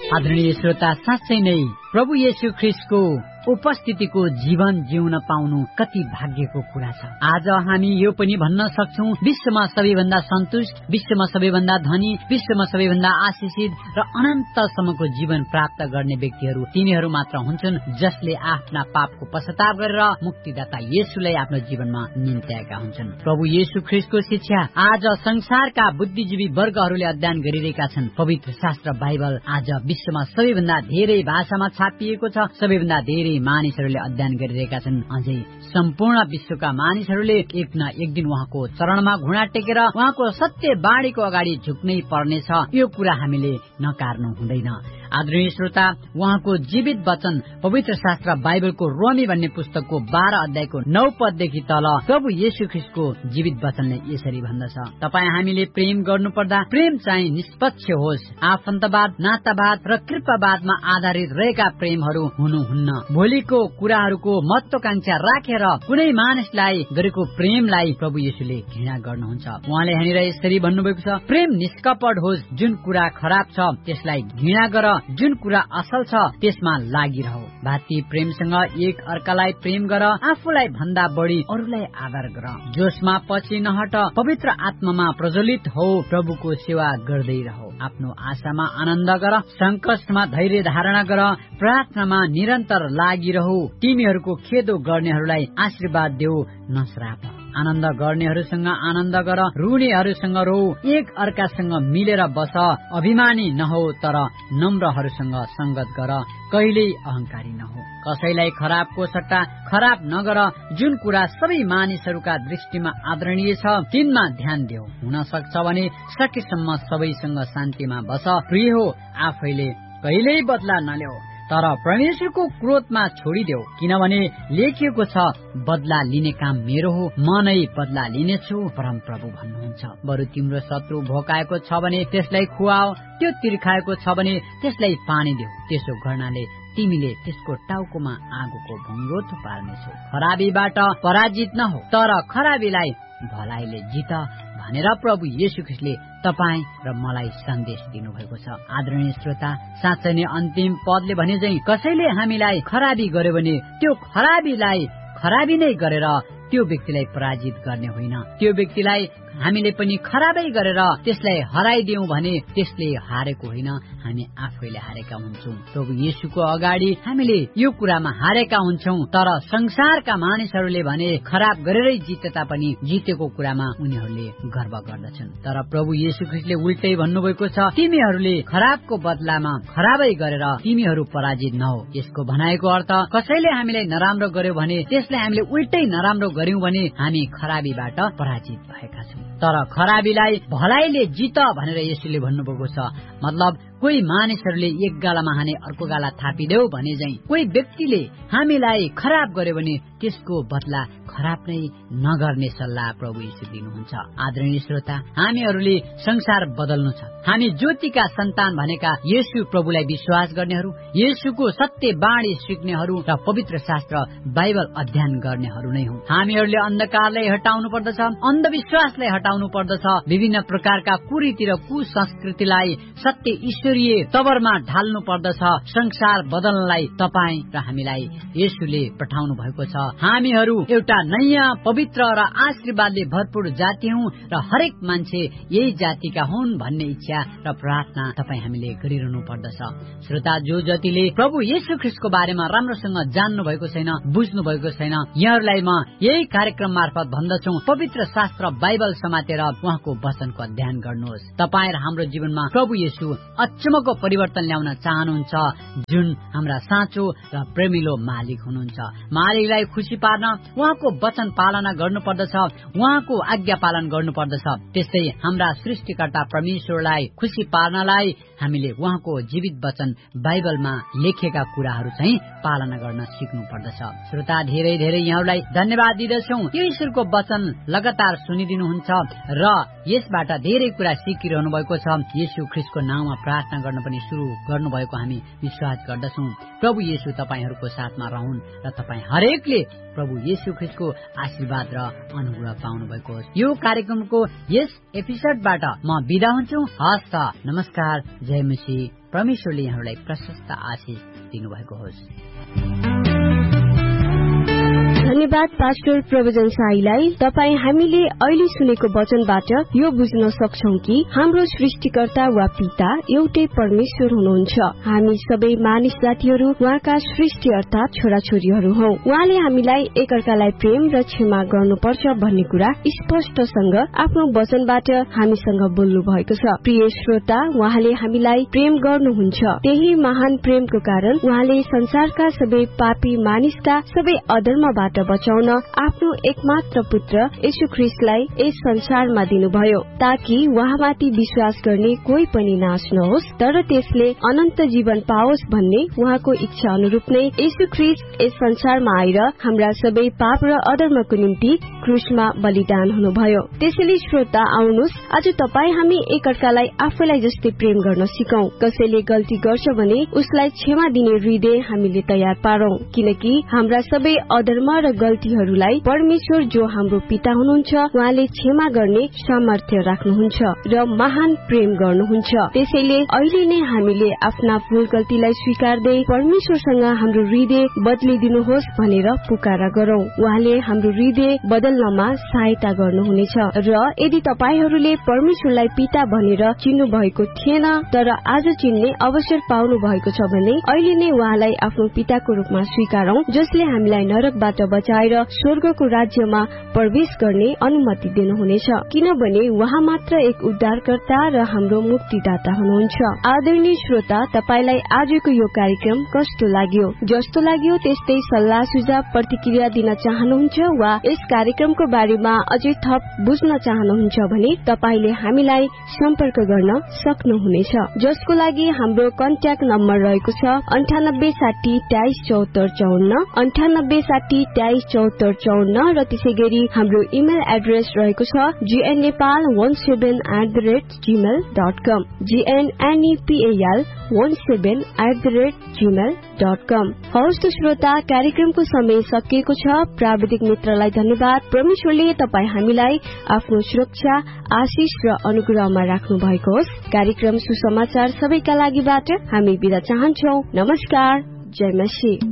आदरणीय श्रोता, साँच्चै नै प्रभु येशू ख्रीष्टको उपस्थितिको जीवन जिउन पाउनु कति भाग्यको कुरा छ। आज हामी यो पनि भन्न सक्छौं, विश्वमा सबैभन्दा सन्तुष्ट, विश्वमा सबैभन्दा धनी, विश्वमा सबैभन्दा आशिषित र अनन्तसम्मको जीवन प्राप्त गर्ने व्यक्तिहरू तिनीहरू मात्र हुन्छन् जसले आफ्ना पापको पश्चाताप गरेर मुक्तिदाता येशूलाई आफ्नो जीवनमा निम्त्याएका हुन्छन्। प्रभु येशू ख्रीष्टको शिक्षा आज संसारका बुद्धिजीवी वर्गहरूले अध्ययन गरिरहेका छन्। पवित्र शास्त्र बाइबल आज विश्वमा सबैभन्दा धेरै भाषामा छापिएको छ। सबैभन्दा धेरै मानिसहरूले अध्ययन गरिरहेका छन्। अझै सम्पूर्ण विश्वका मानिसहरूले एक न एक दिन उहाँको चरणमा घुँडा टेकेर उहाँको सत्य बाणीको अगाडि झुक्नै पर्नेछ। यो कुरा हामीले नकार्नु हुँदैन। आदरणीय श्रोता, उहाँको जीवित वचन पवित्र शास्त्र बाइबलको रोमी भन्ने पुस्तकको 12 अध्यायको 9 पददेखि तल प्रभु येशू ख्रीष्टको जीवित वचनले यसरी भन्दछ, तपाईँ हामीले प्रेम गर्नुपर्दा प्रेम चाहिँ निष्पक्ष होस्। आफन्तवाद, नातावाद र कृपावादमा आधारित रहेका प्रेमहरू हुनुहुन्न। भोलिको कुराहरूको महत्वाकांक्षा राखेर कुनै मानिसलाई गरेको प्रेमलाई प्रभु येशूले घृणा गर्नुहुन्छ। उहाँले यहाँनिर यसरी भन्नुभएको छ, प्रेम निष्कपट होस्। जुन कुरा खराब छ त्यसलाई घृणा गर, जुन कुरा असल छ त्यसमा लागिरह। भाती प्रेमसँग एक अर्कालाई प्रेम गर, आफूलाई भन्दा बढी अरूलाई आदर गर। जोशमा पछि नहट, पवित्र आत्मामा प्रज्वलित हो, प्रभुको सेवा गर्दै रह। आफ्नो आशामा आनन्द गर, संकटमा धैर्य धारणा गर, प्रार्थनामा निरन्तर लागिरहु। तिमीहरूको खेदो गर्नेहरूलाई आशीर्वाद देऊ, नश्राप। आनन्द गर्नेहरूसँग आनन्द गर, रुनेहरूसँग रो। एक अर्कासँग मिलेर बस। अभिमानी नहो तर नम्रहरूसँग संगत गर। कहिल्यै अहंकारी नहो। कसैलाई खराबको सट्टा खराब नगर। जुन कुरा सबै मानिसहरूका दृष्टिमा आदरणीय छ तिनमा ध्यान देऊ। हुन सक्छ भने सकेसम्म सबैसँग शान्तिमा बस। प्रिय हो, आफैले कहिल्यै बदला नल्याऊ तर परमेश्वरको क्रोधमा छोडिदेऊ, किनभने लेखिएको छ, बदला लिने काम मेरो हो, म नै बदला लिनेछु, परम प्रभु भन्नुहुन्छ। बरु तिम्रो शत्रु भोकाएको छ भने त्यसलाई खुवाओ, त्यो तिर्खाएको छ भने त्यसलाई पानी देऊ। त्यसो गर्नाले तिमीले त्यसको टाउकोमा आगोको भङ्गो थुपार्नेछौ। खराबीबाट पराजित नहो तर खराबीलाई भलाइले जित भनेर प्रभु येशू ख्रीष्टले तपाईँ र मलाई सन्देश दिनुभएको छ। आदरणीय श्रोता, साँच्चै नै अन्तिम पदले भने चाहिँ कसैले हामीलाई खराबी गर्यो भने त्यो खराबीलाई खराबी नै गरेर त्यो व्यक्तिलाई पराजित गर्ने होइन। त्यो व्यक्तिलाई हामीले पनि खराबै गरेर त्यसलाई हराइदियौं भने त्यसले हारेको होइन, हामी आफैले हारेका हुन्छौं। प्रभु येशूको अगाडि हामीले यो कुरामा हारेका हुन्छौं। तर संसारका मानिसहरूले भने खराब गरेरै जिते तापनि जितेको कुरामा उनीहरूले गर्व गर्दछन्। तर प्रभु येशू ख्रीष्टले उल्टै भन्नुभएको छ, तिमीहरूले खराबको बदलामा खराबै गरेर तिमीहरू पराजित नहो। यसको भनाइको अर्थ कसैले हामीलाई नराम्रो गर्यो भने त्यसलाई हामीले उल्टै नराम्रो गर्यौं भने हामी खराबीबाट पराजित भएका छौं। तर खराबीलाई भलाइले जित भनेर येशूले भन्नुभएको छ। मतलब कोही मानिसहरूले एक गालामा हाने अर्को गाला थापिदेऊ भने चाहिँ कोही व्यक्तिले हामीलाई खराब गर्यो भने त्यसको बदला खराब नै नगर्ने सल्लाह प्रभु येशू दिनुहुन्छ। आदरणीय श्रोता, हामीहरूले संसार बदल्नु छ। हामी ज्योतिका सन्तान भनेका येशू प्रभुलाई विश्वास गर्नेहरू, येशूको सत्य बाणी सिक्नेहरू र पवित्र शास्त्र बाइबल अध्ययन गर्नेहरू नै हौं। हामीहरूले अन्धकारलाई हटाउनु पर्दछ, अन्धविश्वासलाई हटाउनु पर्दछ, विभिन्न प्रकारका कुरीति र कुसंस्कृतिलाई सत्य ईश्वरीय तवरमा ढाल्नु पर्दछ। संसार बदल्नलाई तपाईँ र हामीलाई येशूले पठाउनु भएको छ। हामीहरू एउटा नयाँ पवित्र र आशीर्वादले भरपूर जाति हौं र हरेक मान्छे यही जातिका हुन् भन्ने इच्छा र प्रार्थना तपाईँ हामीले गरिरहनु पर्दछ। श्रोता, जो जतिले प्रभु येशू ख्रीष्टको बारेमा राम्रोसँग जान्नु भएको छैन, बुझ्नु भएको छैन, यहाँहरूलाई म यही कार्यक्रम मार्फत भन्दछौ, पवित्र शास्त्र बाइबल समातेर उहाँको वचनको अध्ययन गर्नुहोस्। तपाईँ र हाम्रो जीवनमा प्रभु येशू अचम्मको परिवर्तन ल्याउन चाहनुहुन्छ, जुन हाम्रा साँचो र प्रेमिलो मालिक हुनुहुन्छ। मालिकलाई खुशी पार्न उहाँको वचन पालना गर्नु पर्दछ, उहाँको आज्ञा पालन गर्नु पर्दछ। त्यस्तै हाम्रा सृष्टिकर्ता परमेश्वरलाई खुशी पार्नलाई हामीले उहाँको जीवित वचन बाइबलमा लेखेका कुराहरू चाहिँ पालना गर्न सिक्नु पर्दछ। श्रोता, धेरै धेरै यहाँहरूलाई धन्यवाद दिदछौं। यो ईश्वरको वचन लगातार सुनिदिनुहुन्छ र यसबाट धेरै कुरा सिकिरहनु भएको छ। येशू ख्रीष्टको नाममा प्रार्थना गर्न पनि सुरु गर्नुभएको हामी विश्वास गर्दछौं। प्रभु येशू तपाईहरुको साथमा रहउन् र तपाई हरेकले प्रभु येशू ख्रीष्टको आशीर्वाद र अनुग्रह पाउनु भएको होस्। यो कार्यक्रमको यस एपिसोडबाट म बिदा हुन्छु। हस्त नमस्कार, जय मसीह। परमेश्वरले यहाँलाई प्रशस्त आशीष दिनुभएको होस्। धन्यवाद पास्टर प्रवचन साईलाई। तपाई हामीले अहिले सुनेको वचनबाट यो बुझ्न सक्छौं कि हाम्रो सृष्टिकर्ता वा पिता एउटै परमेश्वर हुनुहुन्छ। हामी सबै मानिस जातिहरू उहाँका सृष्टि अर्थात छोराछोरीहरू हौ। उहाँले हामीलाई एकअर्कालाई प्रेम र क्षमा गर्नुपर्छ भन्ने कुरा स्पष्टसँग आफ्नो वचनबाट हामीसँग बोल्नु भएको छ। प्रिय श्रोता, उहाँले हामीलाई प्रेम गर्नुहुन्छ। त्यही महान प्रेमको कारण उहाँले संसारका सबै पापी मानिसका सबै अधर्मबाट बचाउन आफ्नो एकमात्र पुत्र येशू ख्रीष्टलाई यस संसारमा दिनुभयो, ताकि उहाँमाथि विश्वास गर्ने कोही पनि नाश नहोस् तर त्यसले अनन्त जीवन पाओस् भन्ने उहाँको इच्छा अनुरूप नै येशू ख्रीष्ट यस संसारमा आएर हाम्रा सबै पाप र अधर्मको निम्ति क्रुसमा बलिदान हुनुभयो। त्यसैले श्रोता, आउनुहोस् आज तपाई हामी एकअर्कालाई आफैलाई जस्तै प्रेम गर्न सिकौं। कसैले गल्ती गर्छ भने उसलाई क्षमा दिने हृदय हामीले तयार पारौं, किनकि हाम्रा सबै अधर्म र गल्तीहरूलाई परमेश्वर जो हाम्रो पिता हुनुहुन्छ उहाँले क्षमा गर्ने सामर्थ्य राख्नुहुन्छ र महान प्रेम गर्नुहुन्छ। त्यसैले अहिले नै हामीले आफ्ना भूल गल्तीलाई स्वीकार्दै परमेश्वरसँग हाम्रो हृदय बदलिदिनुहोस् भनेर पुकारा गरौं। उहाँले हाम्रो हृदय बदल्नमा सहायता गर्नुहुनेछ। र यदि तपाईहरूले परमेश्वरलाई पिता भनेर चिन्नु भएको थिएन तर आज चिन्ने अवसर पाउनु भएको छ भने अहिले नै उहाँलाई आफ्नो पिताको रूपमा स्वीकारौं, जसले हामीलाई नरकबाट बचाएर स्वर्गको राज्यमा प्रवेश गर्ने अनुमति दिनुहुनेछ, किनभने उहाँ मात्र एक उद्धारकर्ता र हाम्रो मुक्तिदाता हुनुहुन्छ। आदरणीय श्रोता, तपाईलाई आजको यो कार्यक्रम कस्तो लाग्यो? जस्तो लाग्यो त्यस्तै सल्लाह सुझाव प्रतिक्रिया दिन चाहनुहुन्छ वा यस कार्यक्रमको बारेमा अझै थप बुझ्न चाहनुहुन्छ भने तपाईले हामीलाई सम्पर्क गर्न सक्नुहुनेछ, जसको लागि हाम्रो कन्ट्याक्ट नम्बर रहेको छ 9860 237454 9860237454 र त्यसैगरी हाम्रो इमेल एड्रेस रहेको छ gnepal17@gmail.com gnepal17@gmail.com। हवस् त श्रोता, कार्यक्रमको समय सकिएको छ। प्राविधिक मित्रलाई धन्यवाद। परमेश्वरले तपाई हामीलाई आफ्नो सुरक्षा, आशिष र अनुग्रहमा राख्नु भएको होस्। कार्यक्रम सुसमाचार सबैका लागिबाट हामी बिदा चाहन्छौं। नमस्कार, जय मसीह।